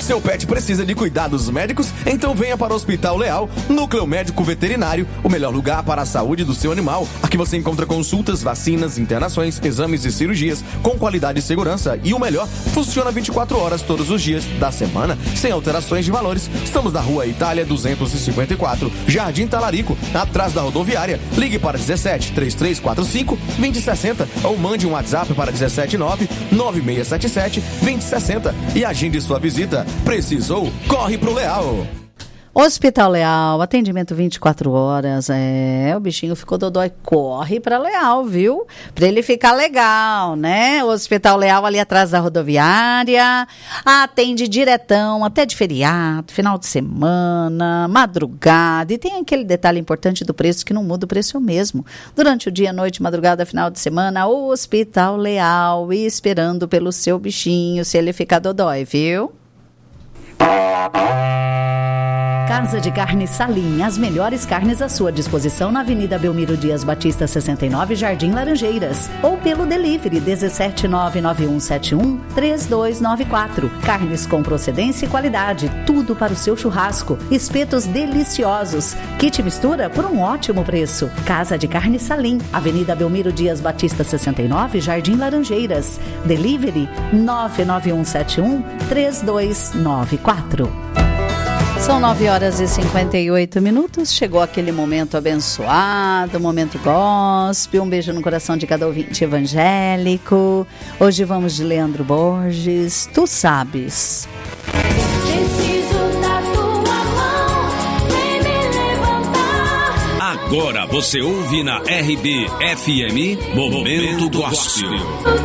Seu pet precisa de cuidados médicos? Então venha para o Hospital Leal, Núcleo Médico Veterinário, o melhor lugar para a saúde do seu animal. Aqui você encontra consultas, vacinas, internações, exames e cirurgias com qualidade e segurança. E o melhor, funciona 24 horas todos os dias da semana, sem alterações de valores. Estamos na Rua Itália 254, Jardim Talarico, atrás da rodoviária. Ligue para 17 3345 2060 ou mande um WhatsApp para 179 9677 2060 e agende sua visita. Precisou? Corre pro Leal. Hospital Leal, atendimento 24 horas. O bichinho ficou dodói. Corre pra Leal, viu? Pra ele ficar legal, né? O Hospital Leal ali atrás da rodoviária. Atende diretão, até de feriado, final de semana, madrugada. E tem aquele detalhe importante do preço que não muda, o preço é o mesmo. Durante o dia, noite, madrugada, final de semana, o Hospital Leal esperando pelo seu bichinho, se ele ficar dodói, viu? Casa de Carne Salim, as melhores carnes à sua disposição na Avenida Belmiro Dias Batista 69, Jardim Laranjeiras, ou pelo delivery 17991713294. Carnes com procedência e qualidade, tudo para o seu churrasco. Espetos deliciosos, kit mistura por um ótimo preço. Casa de Carne Salim, Avenida Belmiro Dias Batista 69, Jardim Laranjeiras. Delivery 991713294. São 9h58. Chegou aquele momento abençoado, momento gospel. Um beijo no coração de cada ouvinte evangélico. Hoje vamos de Leandro Borges. Tu sabes. Preciso da tua mão, vem me levantar. Agora você ouve na RB FM Momento Gospel.